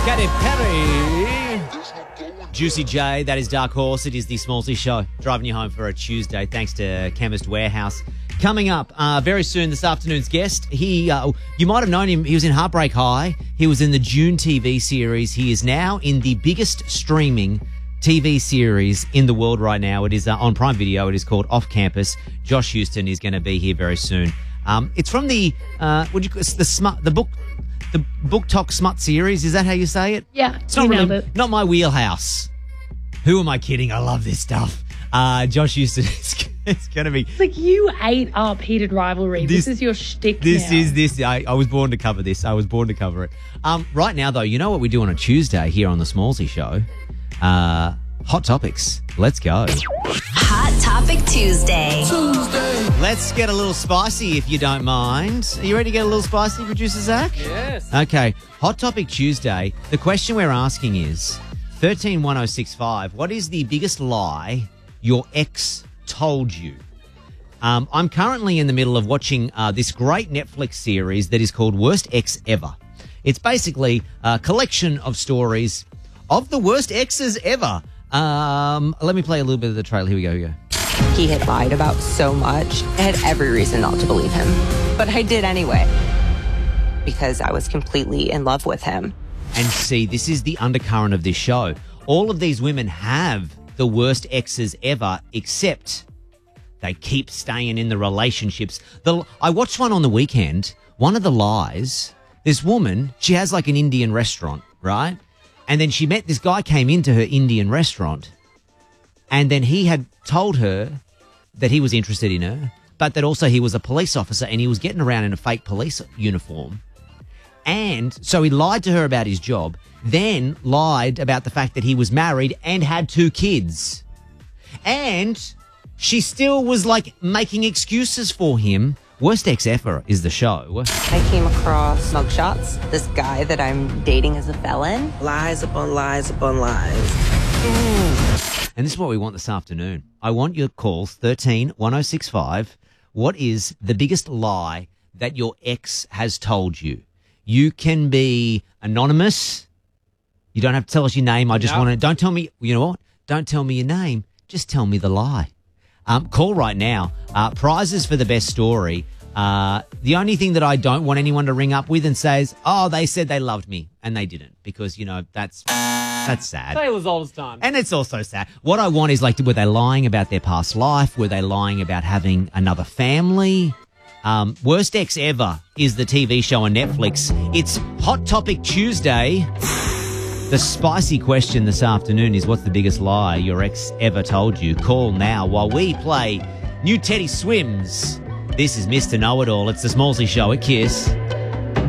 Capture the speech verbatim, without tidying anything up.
Katy Perry. Juicy J, that is Dark Horse. It is the Smallsy Show, driving you home for a Tuesday, thanks to Chemist Warehouse. Coming up uh, very soon, this afternoon's guest, he, uh, you might have known him, he was in Heartbreak High, he was in the June T V series, he is now in the biggest streaming T V series in the world right now. It is uh, on Prime Video, it is called Off Campus. Josh Houston is going to be here very soon. Um, it's from the, uh, what do you call it, the smut, the book, the Book Talk Smut series, is that how you say it? Yeah, it's not you really, nailed it. Not my wheelhouse. Who am I kidding? I love this stuff. Uh, Josh Houston is it's going to be... It's like you ate up Heated Rivalry. This, this is your shtick This now. is this. I, I was born to cover this. I was born to cover it. Um, right now, though, you know what we do on a Tuesday here on the Smallsy Show? Uh, hot topics. Let's go. Hot Topic Tuesday. Tuesday. Let's get a little spicy, if you don't mind. Are you ready to get a little spicy, producer Zach? Yes. Okay. Hot Topic Tuesday. The question we're asking is thirteen one oh six five. What is the biggest lie your ex told you? Um, I'm currently in the middle of watching uh, this great Netflix series that is called Worst Ex Ever. It's basically a collection of stories of the worst exes ever. Um, let me play a little bit of the trailer. Here we go. Here we go. He had lied about so much. I had every reason not to believe him. But I did anyway. Because I was completely in love with him. And see, this is the undercurrent of this show. All of these women have the worst exes ever, except they keep staying in the relationships. The, I watched one on the weekend. One of the lies, this woman, she has like an Indian restaurant, right? And then she met this guy, came into her Indian restaurant, and then he had told her that he was interested in her, but that also he was a police officer and he was getting around in a fake police uniform. And so he lied to her about his job, then lied about the fact that he was married and had two kids. And she still was like making excuses for him. Worst Ex Ever is the show. I came across mugshots. This guy that I'm dating is a felon. Lies upon lies upon lies. And this is what we want this afternoon. I want your calls, thirteen one oh six five. What is the biggest lie that your ex has told you? You can be anonymous. You don't have to tell us your name. I just No. want to, don't tell me, you know what? Don't tell me your name. Just tell me the lie. Um, call right now. Uh, prizes for the best story. Uh, the only thing that I don't want anyone to ring up with and says, oh, they said they loved me and they didn't, because, you know, that's, that's sad. Taylor's old as time. And it's also sad. What I want is like, were they lying about their past life? Were they lying about having another family? Um, Worst Ex Ever is the T V show on Netflix. It's Hot Topic Tuesday. The spicy question this afternoon is, what's the biggest lie your ex ever told you? Call now while we play New Teddy Swims. This is Mister Know-It-All. It's the Smallsy Show at Kiss.